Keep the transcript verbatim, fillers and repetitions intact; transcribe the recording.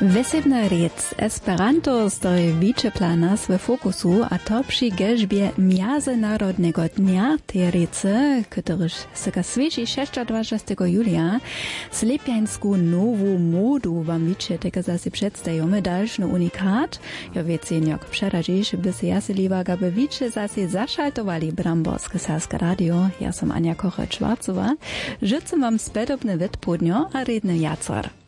Wesebna rec Esperanto stoi wicze dla nas w fokusu, a to przy gelżbie Międzynarodnego Dnia tej rece, któryż seka świeży dwudziestego szóstego julia, slepiańsku nową modu wam wicze tego zase przedstajemy dalszny unikat. Ja wiecie, jak przeradzisz, by się jasliwa, aby wicze zase zaszaltowali Bramborskie Saske Radio. Ja som Ania Koche-Schwarzowa. Życzę wam spedobne odpodnio a redny jacor.